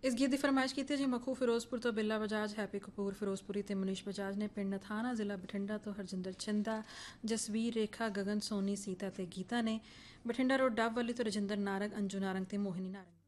इस गीत की फरमाइश की थी जी मखू फिरोजपुर तो बिल्ला बजाज, हैप्पी कपूर फिरोजपुरी ते मनीष बजाज ने, पिंड नथाना जिला बठिंडा तो हरजिंदर छिंदा, जसवीर रेखा गगन सोनी सीता ते गीता ने, बठिंडा रोड डब वाली तो रजिंदर नारंग, अंजू नारंग ते मोहिनी नारंग।